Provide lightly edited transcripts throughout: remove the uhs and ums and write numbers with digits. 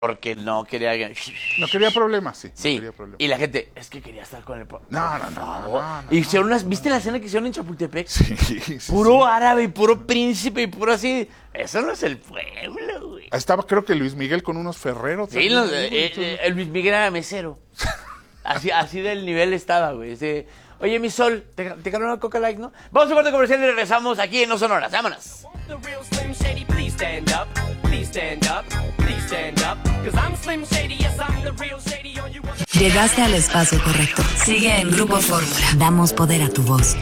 porque no quería... No quería problemas, sí. Sí, no quería problemas. y la gente, es que quería estar con el... No. Y hicieron ¿viste la escena que hicieron en Chapultepec? Sí. Puro árabe, puro príncipe y puro así. Eso no es el pueblo, güey. Estaba, creo que Luis Miguel con unos ferreros. Sí, el Luis Miguel era mesero. Así del nivel estaba, güey. Oye, mi sol, ¿te ganó una Coca Light, no? Vamos a un corte comercial y regresamos aquí en No Sonoras. ¡Vámonos! Llegaste al espacio correcto. Sigue en Grupo Fórmula. Damos poder a tu voz.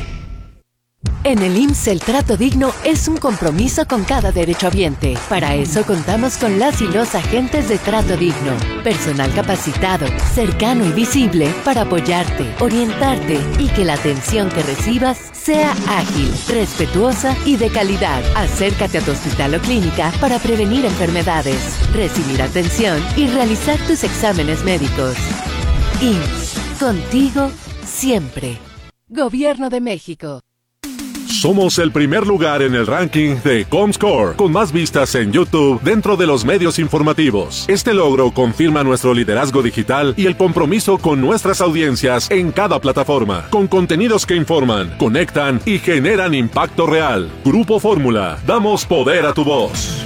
En el IMSS, el trato digno es un compromiso con cada derechohabiente. Para eso contamos con las y los agentes de trato digno. Personal capacitado, cercano y visible para apoyarte, orientarte y que la atención que recibas sea ágil, respetuosa y de calidad. Acércate a tu hospital o clínica para prevenir enfermedades, recibir atención y realizar tus exámenes médicos. IMSS, contigo siempre. Gobierno de México. Somos el primer lugar en el ranking de Comscore, con más vistas en YouTube dentro de los medios informativos. Este logro confirma nuestro liderazgo digital y el compromiso con nuestras audiencias en cada plataforma, con contenidos que informan, conectan y generan impacto real. Grupo Fórmula, damos poder a tu voz.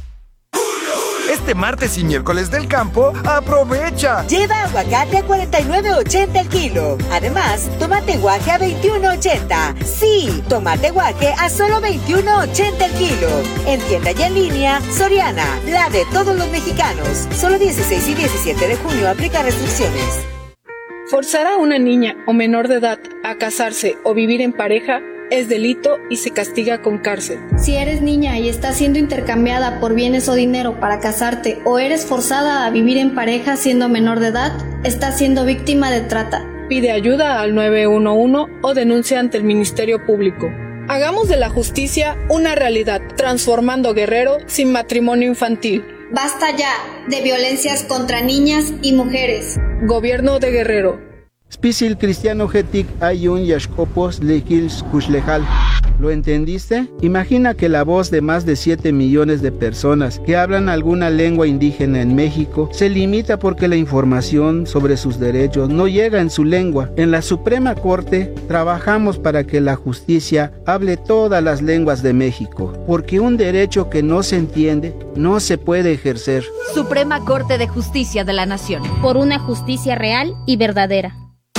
Este martes y miércoles del campo, ¡aprovecha! Lleva aguacate a $49.80 el kilo. Además, tomate guaje a $21.80. Sí, tomate guaje a solo $21.80 el kilo. En tienda y en línea, Soriana, la de todos los mexicanos. Solo 16 y 17 de junio aplica restricciones. Forzar a una niña o menor de edad a casarse o vivir en pareja es delito y se castiga con cárcel. Si eres niña y estás siendo intercambiada por bienes o dinero para casarte o eres forzada a vivir en pareja siendo menor de edad, estás siendo víctima de trata. Pide ayuda al 911 o denuncia ante el Ministerio Público. Hagamos de la justicia una realidad, transformando Guerrero sin matrimonio infantil. Basta ya de violencias contra niñas y mujeres. Gobierno de Guerrero. Spisil cristiano getic ayun yashkopos lejils kushlejal. ¿Lo entendiste? Imagina que la voz de más de 7 millones de personas que hablan alguna lengua indígena en México se limita porque la información sobre sus derechos no llega en su lengua. En la Suprema Corte trabajamos para que la justicia hable todas las lenguas de México, porque un derecho que no se entiende no se puede ejercer. Suprema Corte de Justicia de la Nación. Por una justicia real y verdadera.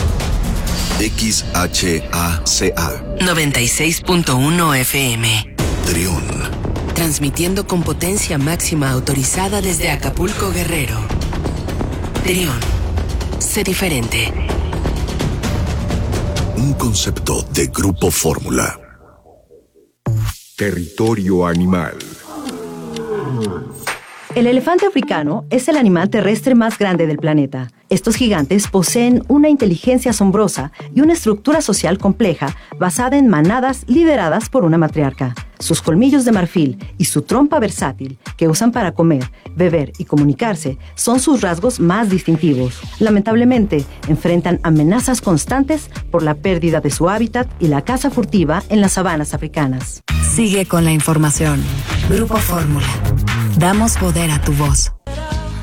XHACA 96.1 FM. Trión. Transmitiendo con potencia máxima autorizada desde Acapulco, Guerrero. Trión. Sé diferente. Un concepto de Grupo Fórmula. Territorio animal. El elefante africano es el animal terrestre más grande del planeta. Estos gigantes poseen una inteligencia asombrosa y una estructura social compleja basada en manadas lideradas por una matriarca. Sus colmillos de marfil y su trompa versátil, que usan para comer, beber y comunicarse, son sus rasgos más distintivos. Lamentablemente, enfrentan amenazas constantes por la pérdida de su hábitat y la caza furtiva en las sabanas africanas. Sigue con la información. Grupo Fórmula. Damos poder a tu voz.